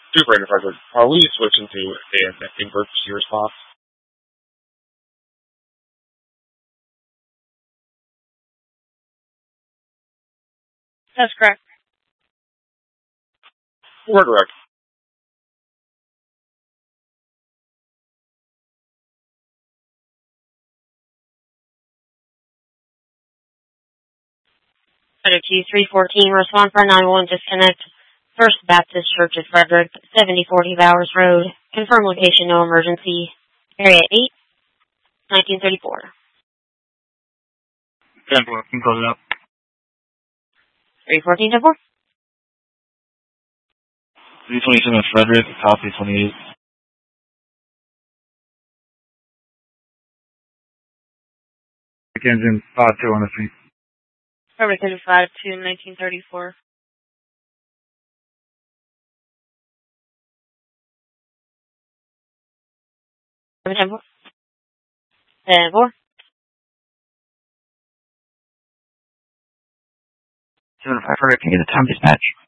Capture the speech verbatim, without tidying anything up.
Super Ranger Frederick, are we switching to an emergency response? That's correct. We're correct. Frederick two three fourteen, respond for nine one one disconnect. First Baptist Church of Frederick, seventy forty Bowers Road. Confirm location, no emergency. Area eight, nineteen thirty-four. ten four, can close it up. three fourteen, ten four. three twenty-seven Frederick, copy twenty-eight. Engine five two on the street. Frederick five two, nineteen thirty-four. ten four. ten four. seven five Frederick, can you get the time dispatch?